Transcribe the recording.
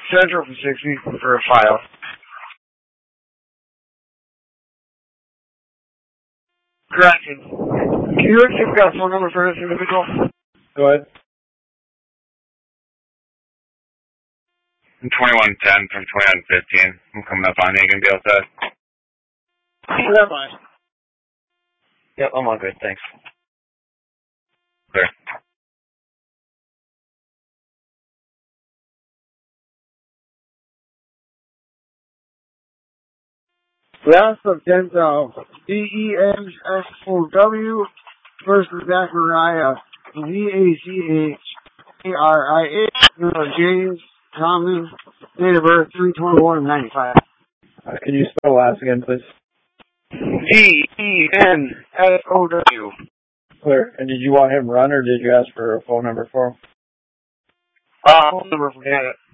Central for 60 for a file. Correction. Can you look if you've got a phone number for this individual? Go ahead. 2110 from 2115. I'm coming up on Hagen Beal set. Never mind. Yep, I'm all good, thanks. Clear. Last of 10,000. DENSOW versus Zachariah. ZACHARIA. James Thomas. Date of birth 3/21/95. Can you spell last again, please? DENSOW. Clear. And did you want him run, or did you ask for a phone number for him? Phone number, forget it.